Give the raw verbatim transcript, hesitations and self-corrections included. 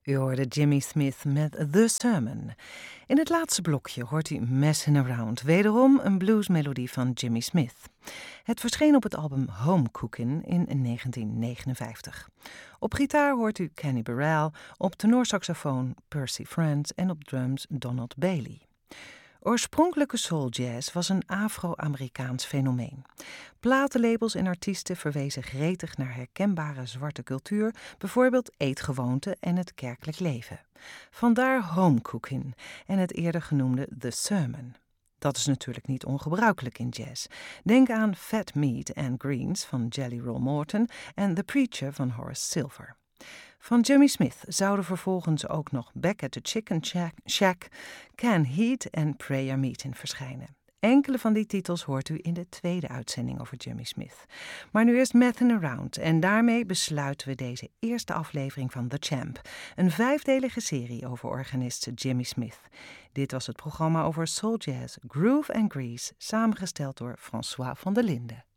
U hoorde Jimmy Smith met The Sermon. In het laatste blokje hoort u Messin' Around, wederom een bluesmelodie van Jimmy Smith. Het verscheen op het album Home Cookin' in negentien negenenvijftig. Op gitaar hoort u Kenny Burrell, op tenorsaxofoon Percy Friends en op drums Donald Bailey. Oorspronkelijke soul-jazz was een Afro-Amerikaans fenomeen. Platenlabels en artiesten verwezen gretig naar herkenbare zwarte cultuur, bijvoorbeeld eetgewoonten en het kerkelijk leven. Vandaar Home Cookin' en het eerder genoemde The Sermon. Dat is natuurlijk niet ongebruikelijk in jazz. Denk aan Fat Meat and Greens van Jelly Roll Morton en The Preacher van Horace Silver. Van Jimmy Smith zouden vervolgens ook nog Back at the Chicken Shack, Can Heat en Prayer Meeting verschijnen. Enkele van die titels hoort u in de tweede uitzending over Jimmy Smith. Maar nu eerst Messin' Around en daarmee besluiten we deze eerste aflevering van The Champ. Een vijfdelige serie over organist Jimmy Smith. Dit was het programma over soul jazz, groove en grease, samengesteld door François van der Linden.